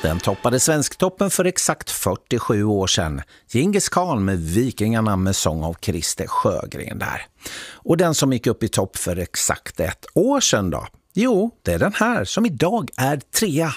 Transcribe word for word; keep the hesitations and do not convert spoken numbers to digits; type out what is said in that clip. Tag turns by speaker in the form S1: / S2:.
S1: Den toppade Svensktoppen för exakt fyrtiosju år sedan. Djingis Khan med Vikingarna med sång av Christer Sjögren där. Och den som gick upp i topp för exakt ett år sedan då? Jo, det är den här som idag är trea.